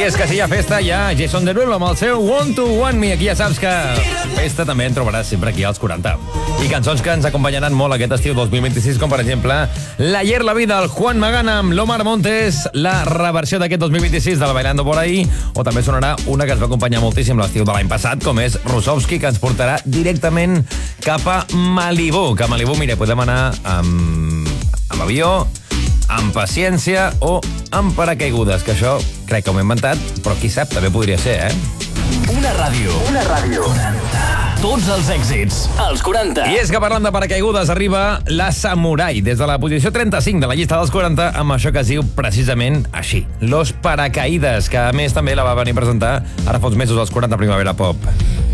I és que si hi ha festa, hi ha Jason Derulo amb el seu Want to Want Me. Aquí ja saps que festa també en trobaràs sempre aquí als 40. I cançons que ens acompanyaran molt aquest estiu 2026, com per exemple l'Ayer la vida, el Juan Magana amb l'Omar Montes, la reversió d'aquest 2026 de la Bailando por ahí, o també sonarà una que ens va acompanyar moltíssim l'estiu de l'any passat, com és Rusovski, que ens portarà directament cap a Malibú. Que a Malibú, mira, podem anar amb avió, amb paciència o amb paracaigudes, que això crec que ho m'he inventat, però qui sap, també podria ser, Una ràdio. 40. Tots els èxits, als 40. I és que parlant de paracaigudes arriba la Samurai, des de la posició 35 de la llista dels 40, amb això que es diu precisament així, Los Paracaídas, que a més també la va venir a presentar ara fa uns mesos als 40 Primavera Pop.